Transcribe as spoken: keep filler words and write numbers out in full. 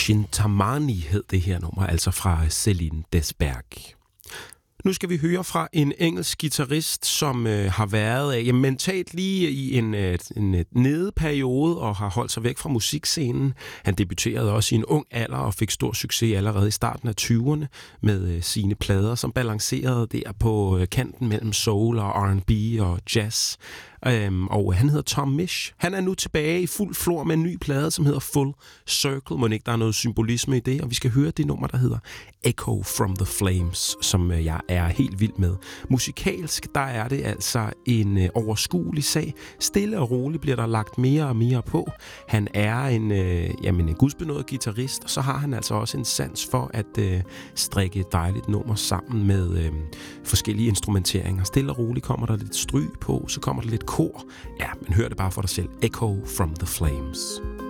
Chintamani hed det her nummer, altså fra Céline Desberg. Nu skal vi høre fra en engelsk guitarist, som øh, har været øh, mentalt lige i en, øh, en nedeperiode og har holdt sig væk fra musikscenen. Han debuterede også i en ung alder og fik stor succes allerede i starten af tyverne med øh, sine plader, som balancerede der på øh, kanten mellem soul og R and B og jazz. Øhm, og han hedder Tom Misch. Han er nu tilbage i fuld flor med en ny plade, som hedder Full Circle. Må ikke der er noget symbolisme i det, og vi skal høre det nummer, der hedder Echo from the Flames, som øh, jeg er helt vild med. Musikalsk, der er det altså en øh, overskuelig sag. Stille og roligt bliver der lagt mere og mere på. Han er en, øh, jamen, en gudsbenået guitarist, og så har han altså også en sans for at øh, strikke et dejligt nummer sammen med øh, forskellige instrumenteringer. Stille og roligt kommer der lidt stryg på, så kommer der lidt kor. Ja, men hør det bare for dig selv. Echo from the Flames.